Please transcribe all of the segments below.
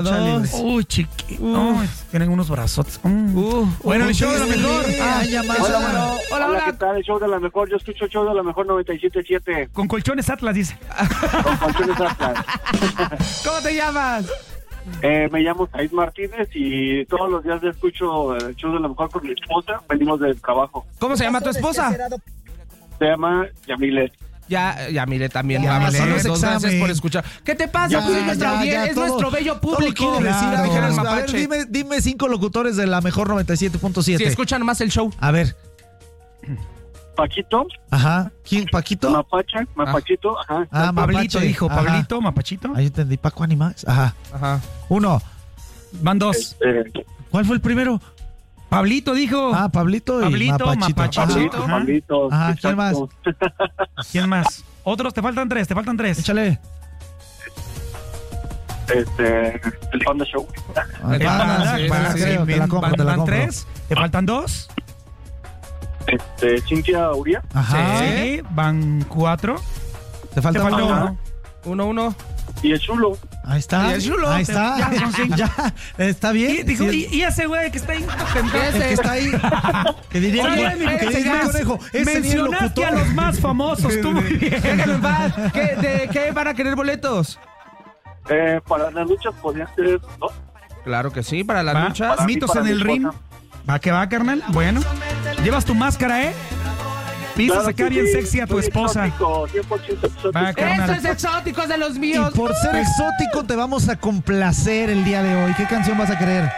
Uy, tienen unos brazotes. Bueno, el show de la mejor. Hola, ¿qué tal? El show de la mejor. Yo escucho el show de la mejor 97.7. Con colchones Atlas, dice. Con colchones Atlas. ¿Cómo te llamas? Me llamo Said Martínez y todos los días escucho el show de la mejor con mi esposa. Venimos del trabajo. ¿Cómo se llama tu esposa? Se llama Yamilet. Ya mire también. Gracias por escuchar. ¿Qué te pasa? Es nuestro bello público. A ver, dime 5 locutores de la mejor 97.7. Si escuchan más el show. A ver. Paquito. Ajá. ¿Quién? ¿Paquito? Mapachito. Ajá. Pablito Mapache. dijo. Ajá. Pablito, Mapachito. Ahí entendí. Paco Animax. Ajá. 1. Van 2. ¿Cuál fue el primero? Pablito dijo. Pablito y Pablito, Mapachito. Pablito. Ajá. ¿Quién más? ¿Quién más? Otros, te faltan 3. Échale. El Panda Show. Creo, te la compro. Van 3. ¿Te faltan 2? Cintia Uría. Ajá. Sí. Van 4. Te falta uno. 1. Y el chulo. Ahí está. Y el chulo. Ahí está. Ya. Está bien. Y ese güey que está ahí. El que está ahí. Que diría el conejo. Mencionaste a los más famosos. Tú muy bien. Déjalo en paz. ¿De qué van a querer boletos? Para las luchas podrían ser, ¿no? Claro que sí, para las luchas. Para Mitos en el ring. Va que va, carnal. Bueno. Llevas tu máscara, ¿eh? Viste sacar bien sexy a tu esposa. Exótico, 100% exótico. Va, carnal. Eso es exótico de los míos. Y por ser exótico te vamos a complacer el día de hoy. ¿Qué canción vas a querer?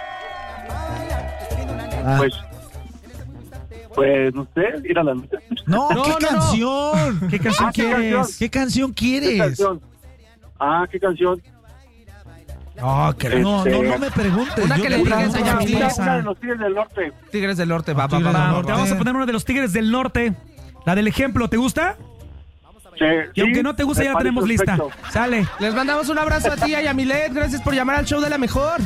Pues no sé, ir a la lucha. No, ¿qué canción? ¿Qué canción quieres? ¿Qué canción quieres? ¿Qué canción? No, no me preguntes. Una que le digas a Yamilet. Una de los Tigres del Norte. Tigres del Norte, va. Te vamos a poner una de los Tigres del Norte. La del ejemplo, ¿te gusta? Sí. Y aunque no te guste, ya la tenemos lista. Sale. Les mandamos un abrazo a ti y a Yamilet. Gracias por llamar al show de la mejor.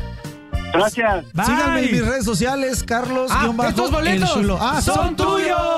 Gracias. Síganme en mis redes sociales, Carlos. Estos boletos son tuyos.